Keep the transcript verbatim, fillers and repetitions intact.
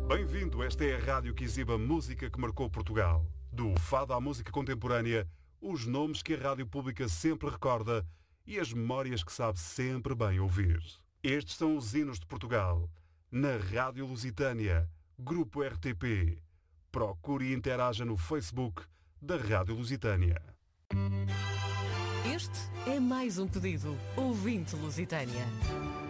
Bem-vindo, esta é a rádio que exibe a música que marcou Portugal. Do fado à música contemporânea, os nomes que a rádio pública sempre recorda e as memórias que sabe sempre bem ouvir. Estes são os hinos de Portugal, na Rádio Lusitânia, Grupo R T P. Procure e interaja no Facebook da Rádio Lusitânia. Este é mais um pedido, ouvinte Lusitânia.